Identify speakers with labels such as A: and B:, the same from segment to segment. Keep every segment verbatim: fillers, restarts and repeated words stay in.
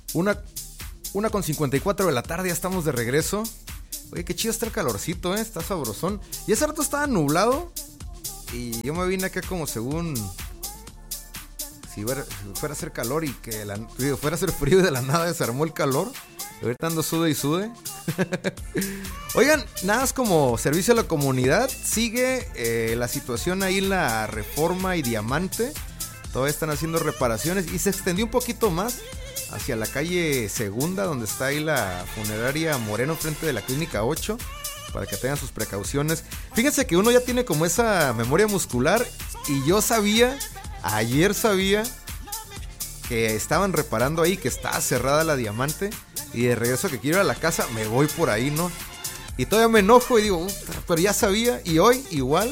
A: Una, una con cincuenta y cuatro de la tarde, ya estamos de regreso. Oye, qué chido está el calorcito, ¿eh? Está sabrosón. Y ese rato estaba nublado. Y yo me vine acá como según... Si fuera, si fuera a hacer calor y que la, si fuera a hacer frío y de la nada desarmó el calor. Ahorita ando sude y sude. Oigan, nada más como servicio a la comunidad. Sigue eh, la situación ahí en la Reforma y Diamante. Todavía están haciendo reparaciones. Y se extendió un poquito más hacia la calle Segunda, donde está ahí la funeraria Moreno frente de la Clínica ocho, para que tengan sus precauciones. Fíjense que uno ya tiene como esa memoria muscular. Y yo sabía, ayer sabía que estaban reparando ahí, que estaba cerrada la Diamante. Y de regreso que quiero ir a la casa, me voy por ahí, ¿no? Y todavía me enojo y digo, pero ya sabía. Y hoy igual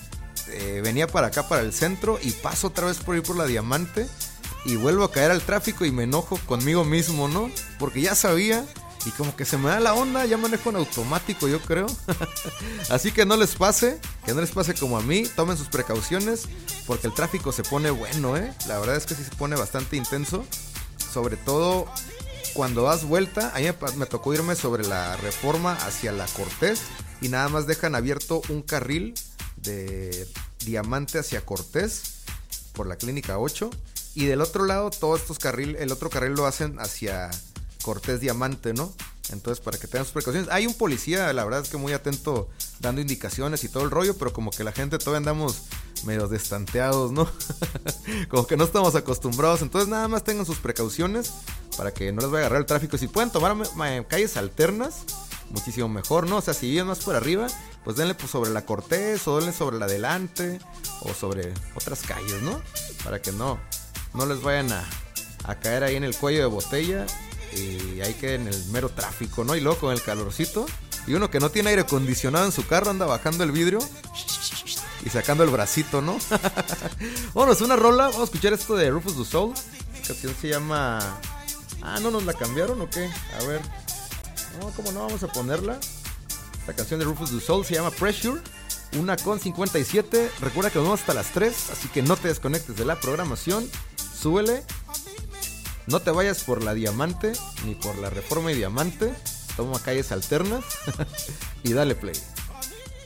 A: eh, venía para acá, para el centro, y paso otra vez por ir por la Diamante. Y vuelvo a caer al tráfico y me enojo conmigo mismo, ¿no? Porque ya sabía y como que se me da la onda, ya manejo en automático, yo creo. Así que no les pase, que no les pase como a mí, tomen sus precauciones, porque el tráfico se pone bueno, ¿eh? La verdad es que sí se pone bastante intenso, sobre todo cuando das vuelta. A mí me, me tocó irme sobre la Reforma hacia la Cortés y nada más dejan abierto un carril de Diamante hacia Cortés por la Clínica ocho. Y del otro lado, todos estos carriles, el otro carril lo hacen hacia Cortés Diamante, ¿no? Entonces, para que tengan sus precauciones. Hay un policía, la verdad es que muy atento, dando indicaciones y todo el rollo, pero como que la gente todavía andamos medio destanteados, ¿no? Como que no estamos acostumbrados. Entonces, nada más tengan sus precauciones para que no les vaya a agarrar el tráfico. Si pueden tomar calles alternas, muchísimo mejor, ¿no? O sea, si viven más por arriba, pues denle pues sobre la Cortés, o denle sobre la Adelante, o sobre otras calles, ¿no? Para que no... no les vayan a, a caer ahí en el cuello de botella y ahí queden en el mero tráfico, ¿no? Y luego con el calorcito, y uno que no tiene aire acondicionado en su carro anda bajando el vidrio y sacando el bracito, ¿no? Vámonos, una rola, vamos a escuchar esto de Rufus Du Sol. Esta canción se llama... Ah, ¿no nos la cambiaron o qué? A ver. No, ¿cómo no? Vamos a ponerla. Esta canción de Rufus Du Sol se llama Pressure. Una con cincuenta y siete. Recuerda que nos vamos hasta las tres, así que no te desconectes de la programación. Súbele. No te vayas por la Diamante ni por la Reforma y Diamante. Toma calles alternas y dale play.